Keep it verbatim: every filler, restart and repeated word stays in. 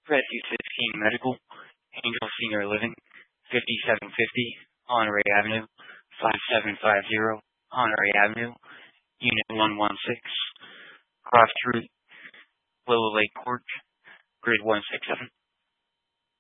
Rescue sixteen Medical, Angel Senior Living, fifty-seven fifty Honore Avenue, five seven five zero Honore Avenue, Unit one one six, Croft Route, Willow Lake Court, Grid one six seven.